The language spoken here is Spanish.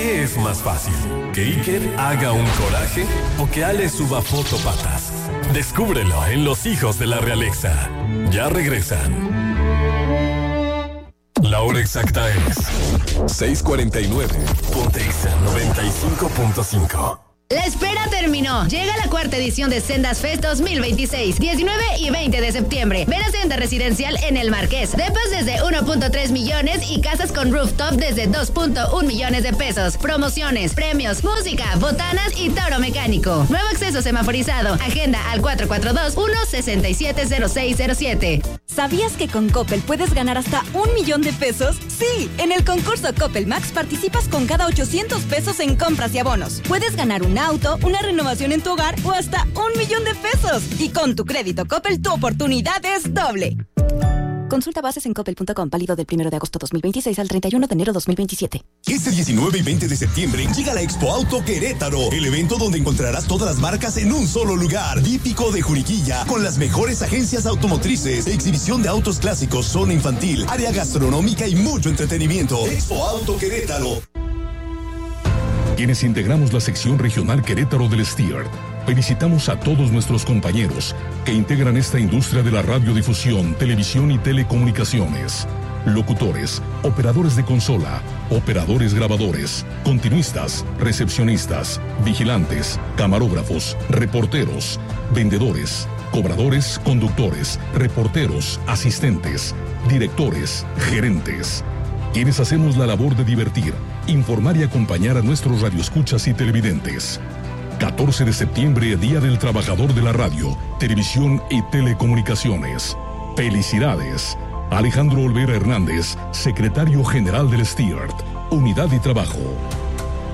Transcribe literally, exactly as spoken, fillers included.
¿Qué es más fácil? ¿Que Iker haga un coraje o que Ale suba fotopatas? Descúbrelo en Los Hijos de la Realeza. Ya regresan. La hora exacta es seis cuarenta y nueve. Ponte Exa noventa y cinco punto cinco. La espera terminó. Llega la cuarta edición de Sendas Fest dos mil veintiséis, diecinueve y veinte de septiembre. Ven a Senda Residencial en El Marqués. Depas desde uno punto tres millones y casas con rooftop desde dos punto uno millones de pesos. Promociones, premios, música, botanas y toro mecánico. Nuevo acceso semaforizado. Agenda al cuatro cuatro dos, uno seis siete cero seis cero siete. ¿Sabías que con Coppel puedes ganar hasta un millón de pesos? Sí, en el concurso Coppel Max participas con cada ochocientos pesos en compras y abonos. Puedes ganar un auto, una renovación en tu hogar o hasta un millón de pesos. Y con tu crédito Coppel, tu oportunidad es doble. Consulta bases en coppel punto com, válido del primero de agosto dos mil veintiséis al treinta y uno de enero dos mil veintisiete. Este diecinueve y veinte de septiembre llega la Expo Auto Querétaro, el evento donde encontrarás todas las marcas en un solo lugar. Típico de Juriquilla, con las mejores agencias automotrices, exhibición de autos clásicos, zona infantil, área gastronómica y mucho entretenimiento. Expo Auto Querétaro. Quienes integramos la sección regional Querétaro del Stiert, felicitamos a todos nuestros compañeros que integran esta industria de la radiodifusión, televisión y telecomunicaciones. Locutores, operadores de consola, operadores grabadores, continuistas, recepcionistas, vigilantes, camarógrafos, reporteros, vendedores, cobradores, conductores, reporteros, asistentes, directores, gerentes. Quienes hacemos la labor de divertir, informar y acompañar a nuestros radioescuchas y televidentes. catorce de septiembre, Día del Trabajador de la Radio, Televisión y Telecomunicaciones. ¡Felicidades! Alejandro Olvera Hernández, Secretario General del Stiert, Unidad y Trabajo.